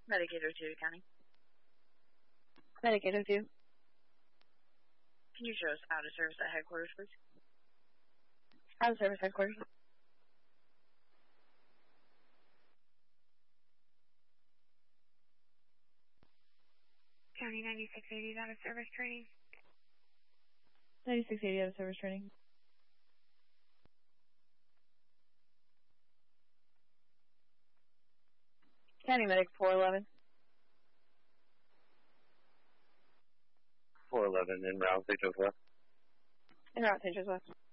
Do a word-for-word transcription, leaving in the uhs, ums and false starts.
Medicaid oh two County. Medicaid oh two. Can you show us out of service at headquarters, please? Out of service headquarters. County ninety-six eighty out of service training. ninety-six eighty out of service training. County Medic four eleven. four eleven in route, Saint Joseph West. In route, Saint Joseph West.